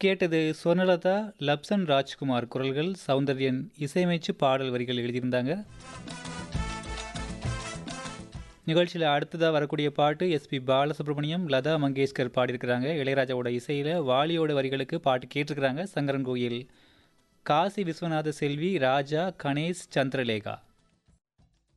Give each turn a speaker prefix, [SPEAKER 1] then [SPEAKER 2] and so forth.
[SPEAKER 1] கேட்டது சொர்ணலதா, லப்சன் ராஜ்குமார் குரல்கள், சௌந்தர்யன் இசையமைச்சு பாடல் வரிகள் எழுதியிருந்தாங்க. நிகழ்ச்சியில் அடுத்ததாக வரக்கூடிய பாட்டு எஸ்பி பாலசுப்ரமணியம், லதா மங்கேஷ்கர் பாடியிருக்கிறாங்க. இளையராஜாவோட இசையில் வாலியோட வரிகளுக்கு பாட்டு கேட்டிருக்கிறாங்க. சங்கரன் கோயில், காசி விஸ்வநாத செல்வி, ராஜா, கணேஷ், சந்திரலேகா.